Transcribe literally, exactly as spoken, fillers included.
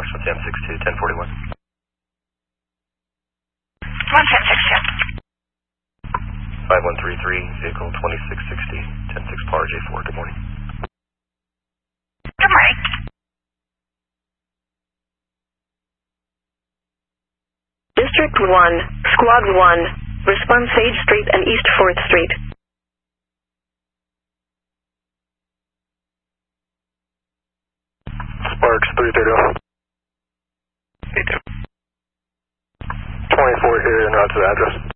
Washington ten six two, ten forty-one. one ten six two. five one three three, vehicle twenty-six sixty, ten six par J four, good morning. Good morning. District one, Squad one, respond Sage Street and East fourth Street. Sparks three thirty. twenty-four here and route to the address.